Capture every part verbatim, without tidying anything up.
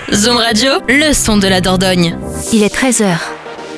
Zoom Radio, le son de la Dordogne. Il est treize heures.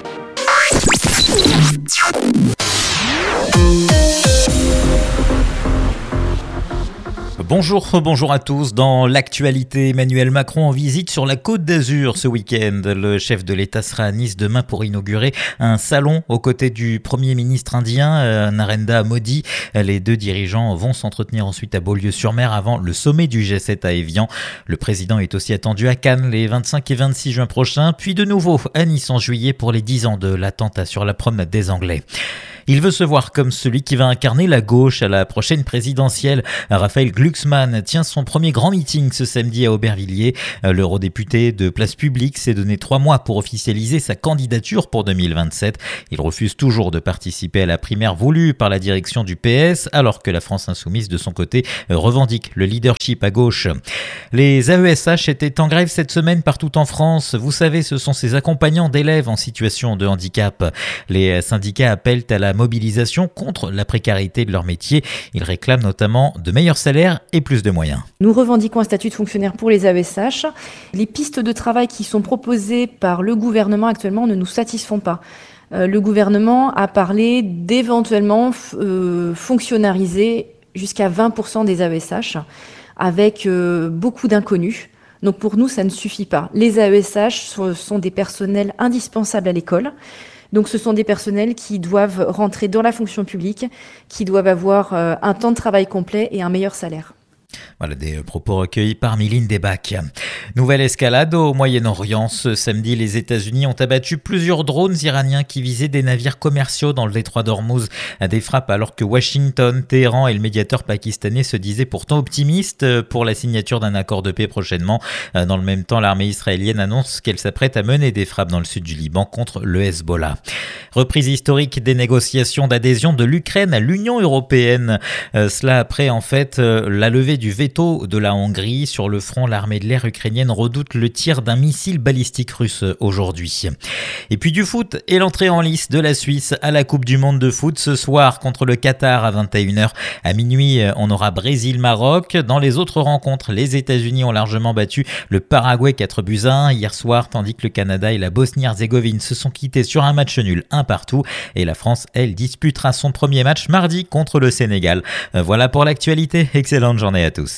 Bonjour, bonjour à tous. Dans l'actualité, Emmanuel Macron en visite sur la Côte d'Azur ce week-end. Le chef de l'État sera à Nice demain pour inaugurer un salon aux côtés du Premier ministre indien, Narendra Modi. Les deux dirigeants vont s'entretenir ensuite à Beaulieu-sur-Mer avant le sommet du G sept à Évian. Le président est aussi attendu à Cannes les vingt-cinq et vingt-six juin prochains, puis de nouveau à Nice en juillet pour les dix ans de l'attentat sur la promenade des Anglais. Il veut se voir comme celui qui va incarner la gauche à la prochaine présidentielle. Raphaël Glucksmann tient son premier grand meeting ce samedi à Aubervilliers. L'eurodéputé de Place Publique s'est donné trois mois pour officialiser sa candidature pour deux mille vingt-sept. Il refuse toujours de participer à la primaire voulue par la direction du P S, alors que la France Insoumise, de son côté, revendique le leadership à gauche. Les A E S H étaient en grève cette semaine partout en France. Vous savez, ce sont ces accompagnants d'élèves en situation de handicap. Les syndicats appellent à la mobilisation contre la précarité de leur métier. Ils réclament notamment de meilleurs salaires et plus de moyens. Nous revendiquons un statut de fonctionnaire pour les A E S H. Les pistes de travail qui sont proposées par le gouvernement actuellement ne nous satisfont pas. Euh, le gouvernement a parlé d'éventuellement euh, fonctionnariser jusqu'à vingt pour cent des A E S H avec euh, beaucoup d'inconnus. Donc pour nous, ça ne suffit pas. Les A E S H sont des personnels indispensables à l'école. Donc ce sont des personnels qui doivent rentrer dans la fonction publique, qui doivent avoir euh, un temps de travail complet et un meilleur salaire. Voilà des propos recueillis par Mylène Debac. Nouvelle escalade au Moyen-Orient. Ce samedi, les États-Unis ont abattu plusieurs drones iraniens qui visaient des navires commerciaux dans le détroit d'Ormuz. Des frappes alors que Washington, Téhéran et le médiateur pakistanais se disaient pourtant optimistes pour la signature d'un accord de paix prochainement. Dans le même temps, l'armée israélienne annonce qu'elle s'apprête à mener des frappes dans le sud du Liban contre le Hezbollah. Reprise historique des négociations d'adhésion de l'Ukraine à l'Union européenne. Euh, cela après en fait euh, la levée du veto de la Hongrie. Sur le front, l'armée de l'air ukrainienne redoute le tir d'un missile balistique russe aujourd'hui. Et puis du foot et l'entrée en lice de la Suisse à la Coupe du Monde de foot ce soir contre le Qatar à vingt et une heures. À minuit, on aura Brésil-Maroc. Dans les autres rencontres, les États-Unis ont largement battu le Paraguay quatre buts à un hier soir, tandis que le Canada et la Bosnie-Herzégovine se sont quittés sur un match nul un partout. Et la France, elle, disputera son premier match mardi contre le Sénégal. Voilà pour l'actualité. Excellente journée à tous.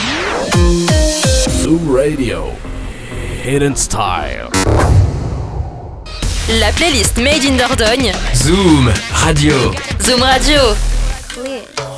Zoom Radio, Hidden Style. La playlist Made in Dordogne. Zoom Radio. Zoom Radio.